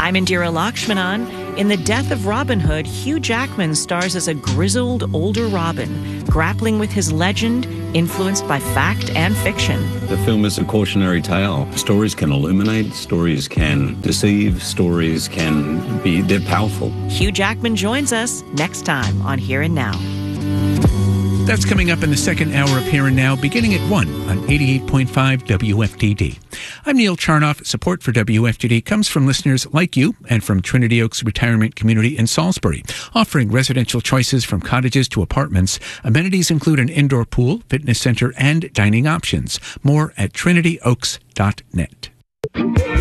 I'm Indira Lakshmanan. In The Death of Robin Hood, Hugh Jackman stars as a grizzled older Robin, grappling with his legend, influenced by fact and fiction. The film is a cautionary tale. Stories can illuminate, stories can deceive, stories can be, they're powerful. Hugh Jackman joins us next time on Here and Now. That's coming up in the second hour of Here and Now, beginning at 1 on 88.5 WFDD. I'm Neil Charnoff. Support for WFDD comes from listeners like you and from Trinity Oaks Retirement Community in Salisbury, offering residential choices from cottages to apartments. Amenities include an indoor pool, fitness center, and dining options. More at trinityoaks.net.